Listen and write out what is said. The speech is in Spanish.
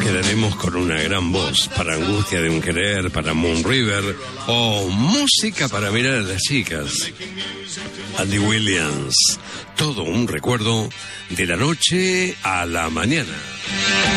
quedaremos con una gran voz para Angustia de un Querer, para Moon River o música para mirar a las chicas. Andy Williams, todo un recuerdo de la noche a la mañana.